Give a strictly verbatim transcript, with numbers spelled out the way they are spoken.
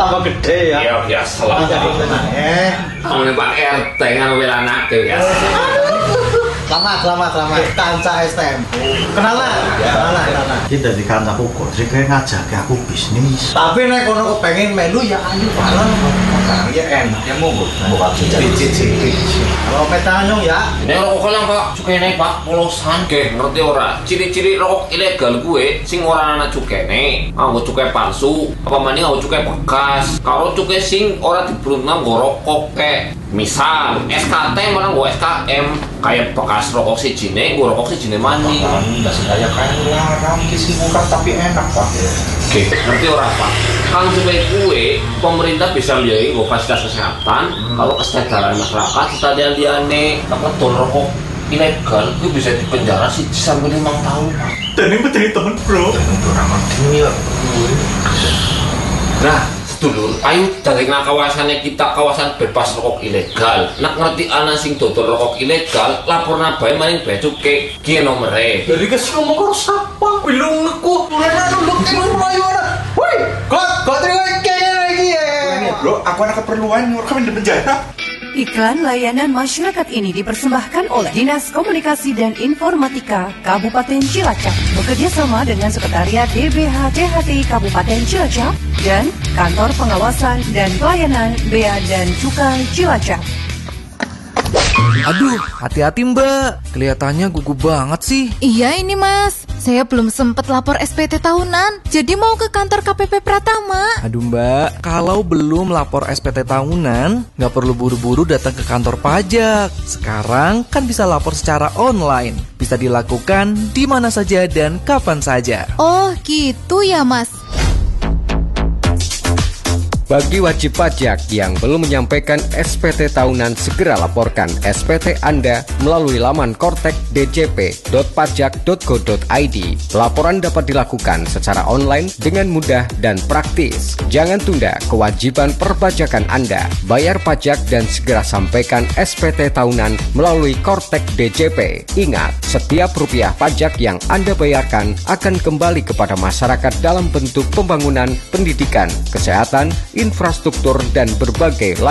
tambah gede ya. Iya biasa lah. Eh, Kamu Pak R T kan wilanake biasa. selamat, selamat, selamat. Kanca S T M. Kenalan, kenalan, kenalan. Kita di kancaku kok, sih kayak ngajak aku bisnis. Tapi nek kono pengen melu ya ayo bareng. Ya enak, ya monggo. Buka cicit-cicit. Kalau petanyong ya. Nek rokok lang Pak, cukene Pak polosan. Oke, ngerti ora? Ciri-ciri rokok ilegal gue sing ora ana cukene, nganggo cukai palsu, apa maning nganggo cukai bekas. Kalau cukai sing ora dibrunang nggo rokok kek. Misal S K T malah nggo S K M kayak bekas rokok sijine, nggo rokok sijine maning. Enggak sih kayak kayak larang kisi bukan tapi enak Pak. Oke, ngerti ora Pak? Kalau supaya kue, pemerintah bisa biayai nggo fasilitas kesehatan. Hmm. Kalau kesadaran masyarakat, kita liane apa tol rokok ilegal, gue bisa dipenjara sih sampai lima tahun Pak. Dan ini menjadi temen bro. Temen orang ya. Nah, sedulur, ayo dari kawasannya kita kawasan bebas rokok ilegal. Nak ngerti ana sing dodol rokok ilegal, lapor nabai maning bea cukai ki nomere. Jadi kes ngomong karo sapa? Belum aku. Ora nunduk ning mlayu ana. Woi, kok kok terima kene lagi ya. Bro, aku ada keperluan nyuruh kami di penjara. Iklan layanan masyarakat ini dipersembahkan oleh Dinas Komunikasi dan Informatika Kabupaten Cilacap bekerjasama dengan Sekretariat D B H T H T Kabupaten Cilacap dan Kantor Pengawasan dan Pelayanan Bea dan Cukai Cilacap. Aduh, hati-hati Mbak. Kelihatannya gugup banget sih. Iya ini Mas, saya belum sempat lapor S P T tahunan, jadi mau ke kantor K P P Pratama. Aduh Mbak, kalau belum lapor S P T tahunan, nggak perlu buru-buru datang ke kantor pajak. Sekarang kan bisa lapor secara online. Bisa dilakukan di mana saja dan kapan saja. Oh gitu ya Mas. Bagi wajib pajak yang belum menyampaikan S P T tahunan, segera laporkan S P T Anda melalui laman kortek d j p dot pajak dot go dot i d. Laporan dapat dilakukan secara online dengan mudah dan praktis. Jangan tunda kewajiban perpajakan Anda. Bayar pajak dan segera sampaikan S P T tahunan melalui kortek D J P. Ingat, setiap rupiah pajak yang Anda bayarkan akan kembali kepada masyarakat dalam bentuk pembangunan, pendidikan, kesehatan, infrastruktur, dan berbagai lain.